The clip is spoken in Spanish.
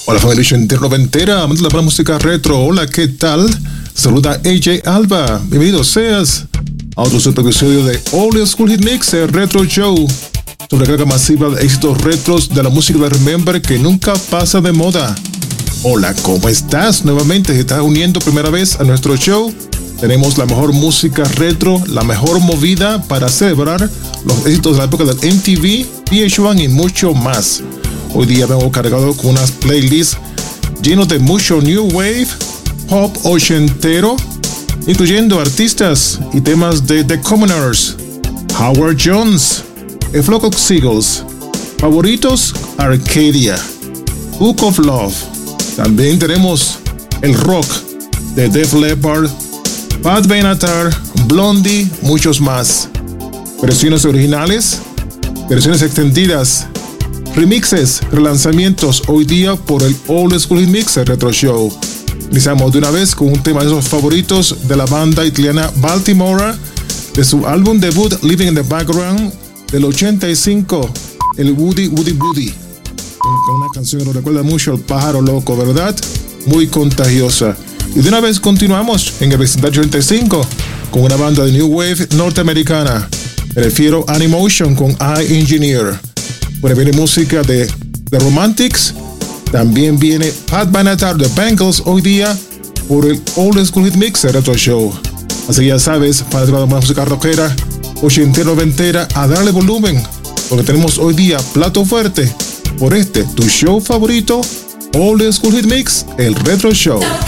Hola familia internoventera, amante de la buena música retro. Hola, ¿qué tal? Saluda AJ Alba. Bienvenido seas a otro super episodio de Old School Hit Mix, el Retro Show, sobre carga masiva de éxitos retros de la música de Remember que nunca pasa de moda. Hola, ¿cómo estás? Nuevamente, si estás uniendo primera vez a nuestro show, tenemos la mejor música retro, la mejor movida para celebrar los éxitos de la época del MTV, VH1 y mucho más. Hoy día vengo cargado con unas playlists llenos de mucho new wave, pop ochentero, incluyendo artistas y temas de The Commoners, Howard Jones, The Flock of Seagulls, favoritos Arcadia, Book of Love. También tenemos el rock de Def Leppard, Pat Benatar, Blondie, muchos más. Versiones originales, versiones extendidas, remixes, relanzamientos hoy día por el Old School Hit Mix Retro Show. Iniciamos de una vez con un tema de esos favoritos de la banda italiana Baltimora, de su álbum debut Living in the Background del 85, el Woody Woody Woody. Con una canción que nos recuerda mucho al pájaro loco, ¿verdad? Muy contagiosa. Y de una vez continuamos en el vecindario 85 con una banda de New Wave norteamericana. Me refiero a Animotion con I Engineer. Bueno, viene música de The Romantics. También viene Pat Benatar de Bangles hoy día por el Old School Hit Mix Retro Show. Así que ya sabes, para la música rockera, ochentera, noventera, a darle volumen, porque tenemos hoy día plato fuerte por tu show favorito, Old School Hit Mix, el Retro Show.